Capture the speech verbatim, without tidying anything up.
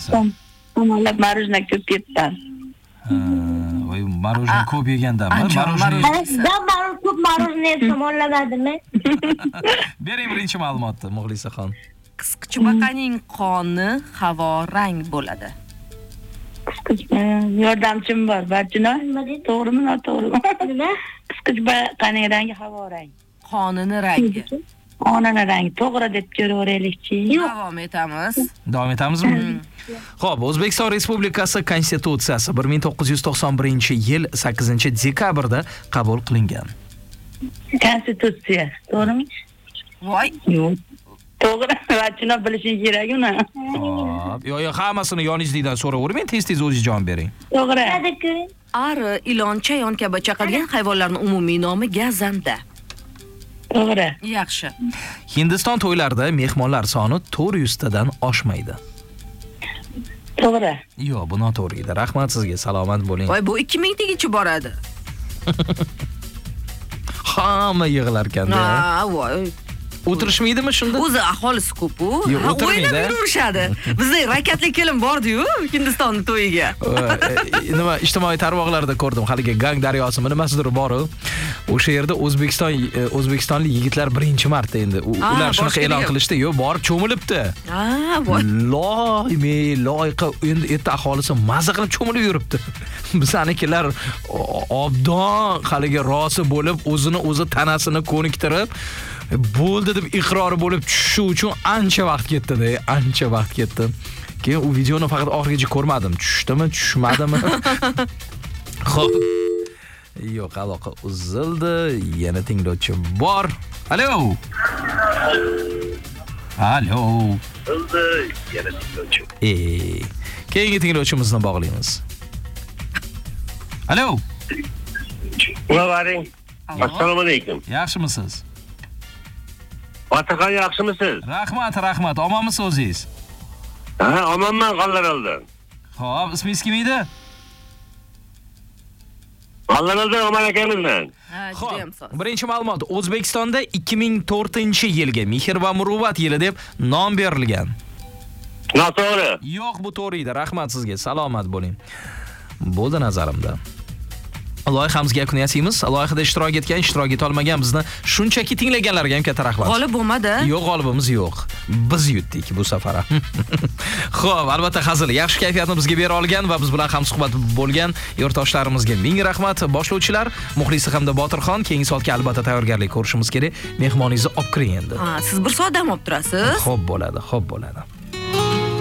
ekansan? Omonlab marujna ko'p yetdan. Ha, voy, marujna ko'p yegandanmi? Marujna. Da men ko'p marujna tomonlamadimmi? Bering birinchi ma'lumotni, Muxlisaxon. Qisqichbaqaning qoni havo rang bo'ladi. Yordamchim bor, Barchinoy. To'g'rimi, noto'g'rimi? Nima? Qisqichbaqaning rangi havo rang. Qonini rangi. Qonini rangi to'g'ri deb ko'raveraylikchi. Davom etamiz. Davom etamizmi? Xo'p, O'zbekiston Respublikasi Konstitutsiyasi bir ming to'qqiz yuz to'qson birinchi yil sakkizinchi dekabrda qabul qilingan. Konstitutsiya, to'g'rimi? Voy. Yo'q. To'g'ri, Barchinoy bilishing kerak uni. Xo'p, yo yo hammasini yoningizdan so'ravermang, tez-tez o'zingiz javob bering. To'g'ri. Ari, ilon, chayon kabi chaqirgan hayvonlarning umumiy nomi gazanda. To'g'ri. Yaxshi. Hindiston to'ylarida mehmonlar soni to'rt yuz tadan oshmaydi. To'g'ri. Yo'q, bu noto'g'ri edi. Rahmat sizga, salomat bo'ling. Voy, bu ikki ming tagicha boradi. Hamma yig'lar ekan-da. Ha, voy. O'tirishmaydimi shunda? O'zi aholisi ko'p-ku. Yo'q, o'tirmaydi. O'ynab yurishadi. Bizning rakatli kelin bordi-yu Hindistonning to'yiga. Nima, ijtimoiy tarmoqlarda ko'rdim, haligi Gang daryosimi nimasidir bor-u. O'sha yerda O'zbekiston O'zbekistonlik yigitlar birinchi marta endi ular shunaqa e'lon qilishdi, yo, borib cho'milibdi. Ha, voy. Loyme, loyqa endi erta aholisi maza qilib cho'milib yuribdi. Bizanikilar obdon haligi rosi bo'lib, o'zini o'zi tanasini ko'niktirib bo'ldi deb iqrori bo'lib tushishi uchun ancha vaqt ketdi-da, ancha vaqt ketdi. Keyin u videoni faqat oxirigacha ko'rmadim. Tushdimi, tushmadimi? Xo'p. Yo'q, aloqa uzildi. Yana tinglovchi bor. Alo. Alo. Uzildi. Yana tinglovchi. Eh, keyingi tinglovchimizni bog'laymiz. Alo. Ularing. Assalomu alaykum. Yaxshimisiz? Otaxon, yaxshimisiz? Rahmat, rahmat. Omonmisiz o'zingiz? Ha, omonman, G'allaraldan. Xo'p, ismingiz kim edi? G'allaraldan Omon akamizdan. Ha, juda ham soz. Birinchi ma'lumot, O'zbekistonda ikki ming to'rtinchi yilga Mehr va muruvvat yili deb nom berilgan. Noto'g'ri. Yo'q, bu to'g'ri edi. Rahmat sizga. Salomat bo'ling. Bo'ldi nazarimda. Loyihamizga yakun yasaymiz. Loyihada ishtirok etgan, ishtirok eta olmagan bizni shunchaki tinglaganlarga ham katta rahmat. G'olib bo'lmadi. Yo'q, g'olibimiz yo'q. Biz yutdik bu safar. Xo'p, albatta hazil, yaxshi kayfiyatni bizga bera olgan va biz bilan ham suhbat bo'lgan yurtdoshlarimizga ming rahmat. Boshlovchilar Muxlisa hamda Botirxon, keyingi soatga albatta tayyorgarlik ko'rishimiz kerak. Mehmoningizni olib kiring endi. Ha, siz bir soat dam olib turasiz. Xo'p bo'ladi, xo'p bo'ladi.